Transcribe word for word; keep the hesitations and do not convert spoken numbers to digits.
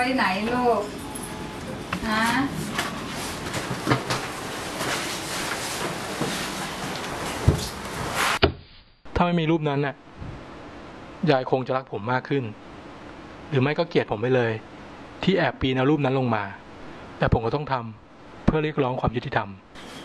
ไหนลูกฮะถ้าไม่มีรูปนั้นน่ะยายคงจะรักผมมากขึ้นหรือไม่ก็เกลียดผมไปเลยที่แอบปีนเอารูปนั้นลงมาแต่ผมก็ต้องทำเพื่อเรียกร้องความยุติธรรม